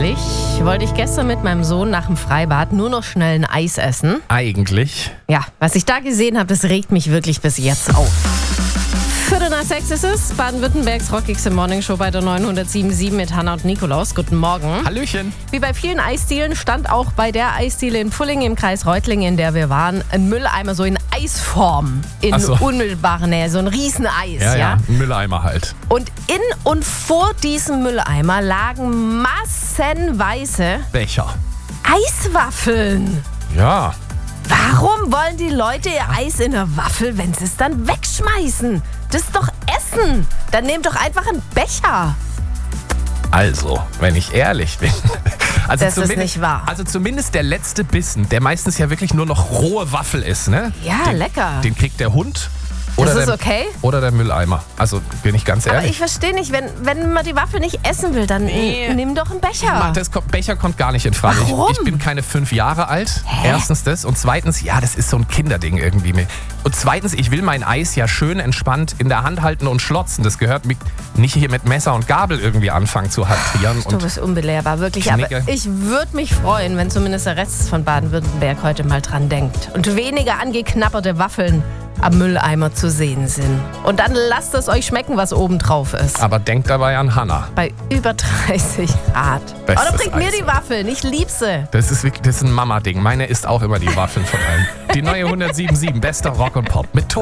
Eigentlich wollte ich gestern mit meinem Sohn nach dem Freibad nur noch schnell ein Eis essen. Eigentlich? Ja, was ich da gesehen habe, das regt mich wirklich bis jetzt auf. 5:45 ist es, Baden-Württembergs rockigste Morningshow bei der 907.7 mit Hanna und Nikolaus. Guten Morgen. Hallöchen. Wie bei vielen Eisdielen stand auch bei der Eisdiele in Pfullingen im Kreis Reutlingen, in der wir waren, ein Mülleimer so in Eisform in unmittelbarer Nähe, so ein Rieseneis. Ja, ein Mülleimer halt. Und in und vor diesem Mülleimer lagen massenweise Becher. Eiswaffeln. Ja. Warum wollen die Leute ihr Eis in der Waffel, wenn sie es dann wegschmeißen? Das ist doch Essen. Dann nehmt doch einfach einen Becher. Also, wenn ich ehrlich bin. Also das ist nicht wahr. Also zumindest der letzte Bissen, der meistens ja wirklich nur noch rohe Waffel ist, ne? Ja, lecker. Den kriegt der Hund. Das ist okay? Oder der Mülleimer. Also, bin ich ganz ehrlich. Aber ich verstehe nicht, wenn man die Waffel nicht essen will, dann nimm doch einen Becher. Becher kommt gar nicht in Frage. Warum? Ich bin keine 5 Jahre alt. Erstens das. Und zweitens, ja, das ist so ein Kinderding irgendwie. Und zweitens, ich will mein Eis ja schön entspannt in der Hand halten und schlotzen. Das gehört nicht hier mit Messer und Gabel irgendwie anfangen zu hantieren. Du bist unbelehrbar, wirklich. Knicke. Aber ich würde mich freuen, wenn zumindest der Rest von Baden-Württemberg heute mal dran denkt. Und weniger angeknabberte Waffeln am Mülleimer zu sehen sind. Und dann lasst es euch schmecken, was oben drauf ist. Aber denkt dabei an Hanna. Bei über 30 Grad. Bestes Oder bringt mir Eis. die Waffeln, ich lieb sie. Das ist ein Mama-Ding. Meine isst auch immer die Waffeln von allen. Die neue 107.7, bester Rock und Pop mit Ton.